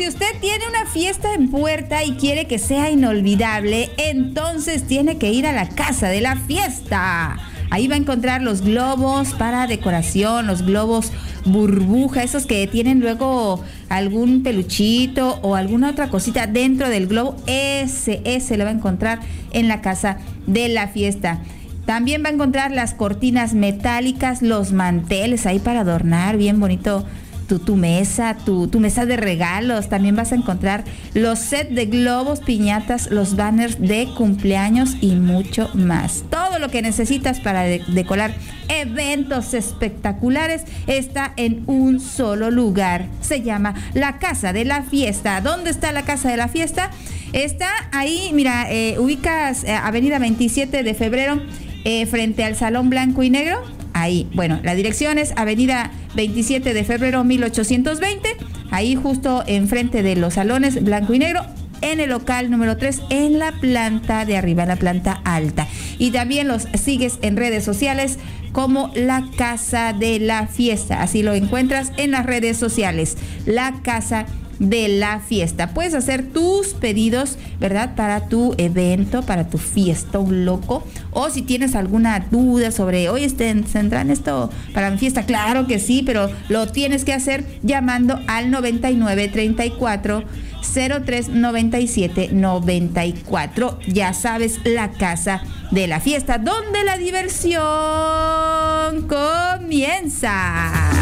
usted tiene una fiesta en puerta y quiere que sea inolvidable, entonces tiene que ir a la Casa de la Fiesta. Ahí va a encontrar los globos para decoración, los globos burbuja, esos que tienen luego algún peluchito o alguna otra cosita dentro del globo. Ese lo va a encontrar en la Casa de la Fiesta. También va a encontrar las cortinas metálicas, los manteles ahí para adornar bien bonito tu mesa, tu mesa de regalos. También vas a encontrar los sets de globos, piñatas, los banners de cumpleaños y mucho más. Todo lo que necesitas para decorar eventos espectaculares está en un solo lugar. Se llama la Casa de la Fiesta. ¿Dónde está la Casa de la Fiesta? Está ahí, mira, ubicas Avenida 27 de Febrero, frente al Salón Blanco y Negro. Ahí, bueno, la dirección es Avenida 27 de Febrero 1820, ahí justo enfrente de los salones Blanco y Negro, en el local número 3, en la planta de arriba, en la planta alta. Y también los sigues en redes sociales como la Casa de la Fiesta, así lo encuentras en las redes sociales, la Casa de la Fiesta. Puedes hacer tus pedidos, ¿verdad? Para tu evento, para tu fiesta, un loco. O si tienes alguna duda sobre, oye, ¿tendrán esto para mi fiesta? Claro que sí, pero lo tienes que hacer llamando al 9934 03 97 94. Ya sabes, la Casa de la Fiesta, donde la diversión comienza.